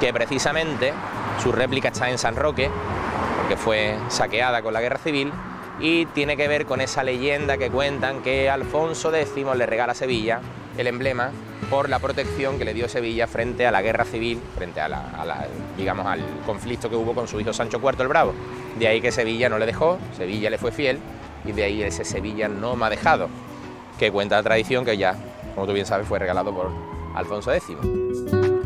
que precisamente su réplica está en San Roque, porque fue saqueada con la Guerra Civil, y tiene que ver con esa leyenda que cuentan que Alfonso X le regala a Sevilla el emblema por la protección que le dio Sevilla frente a la Guerra Civil, frente a digamos, al conflicto que hubo con su hijo Sancho IV el Bravo. De ahí que Sevilla no le dejó, Sevilla le fue fiel, y de ahí ese Sevilla no me ha dejado, que cuenta la tradición que ya, como tú bien sabes, fue regalado por Alfonso X.